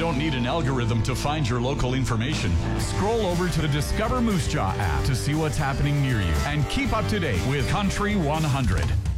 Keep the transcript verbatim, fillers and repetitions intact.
don't need an algorithm to find your local information. Scroll over to the Discover Moose Jaw app to see what's happening near you and keep up to date with Country one hundred.